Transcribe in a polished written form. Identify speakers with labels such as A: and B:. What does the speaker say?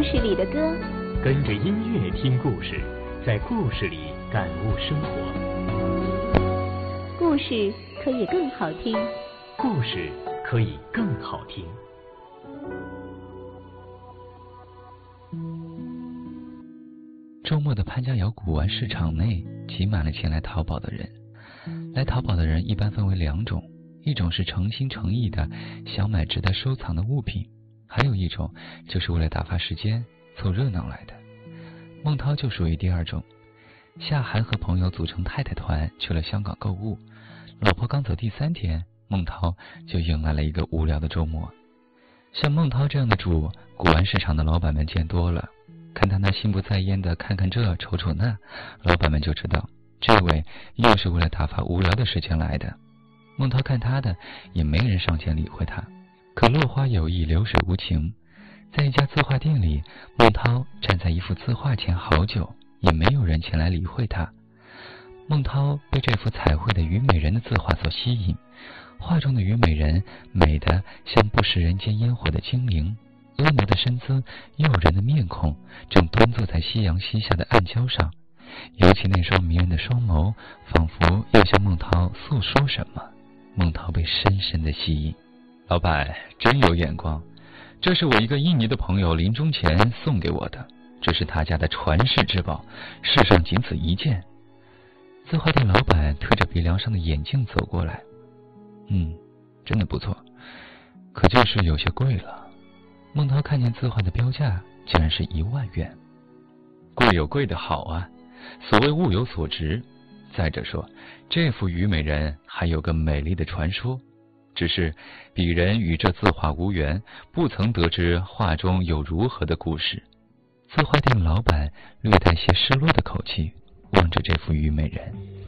A: 事里的歌，
B: 跟着音乐听故事，在故事里感悟生活。
A: 故事可以更好听，
B: 故事可以更好听。
C: 周末的潘家窑古玩市场内挤满了前来淘宝的人。来淘宝的人一般分为两种，一种是诚心诚意的想买值得收藏的物品，还有一种就是为了打发时间凑热闹来的。孟涛就属于第二种。夏涵和朋友组成太太团去了香港购物，老婆刚走第3天，孟涛就迎来了一个无聊的周末。像孟涛这样的主古玩市场的老板们见多了，看他那心不在焉的看看这瞅瞅那，老板们就知道这位又是为了打发无聊的时间来的。孟涛看他的也没人上前理会他。可落花有意流水无情，在一家字画店里，孟涛站在一幅字画前好久，也没有人前来理会他。孟涛被这幅彩绘的虞美人的字画所吸引，画中的虞美人美得像不食人间烟火的精灵，婀娜的身姿，诱人的面孔，正端坐在夕阳西下的暗礁上，尤其那双迷人的双眸，仿佛要向孟涛诉说什么。孟涛被深深的吸引。老板真有眼光，这是我一个印尼的朋友临终前送给我的，这是他家的传世之宝，世上仅此一件。字画店老板推着鼻梁上的眼镜走过来，真的不错，可就是有些贵了。孟涛看见字画的标价竟然是1万元。贵有贵的好啊，所谓物有所值。再者说，这幅虞美人还有个美丽的传说，只是鄙人与这字画无缘，不曾得知画中有如何的故事。字画店老板略带些失落的口气望着这幅虞美人。